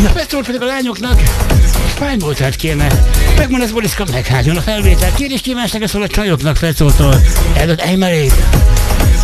Petrót pedig a lányoknak spányboltát kéne. Megmond ez Boriszka, meghágjon a felvétel. Kérés kívánság szól a csajoknak Petrótól. Eldott Eymarék.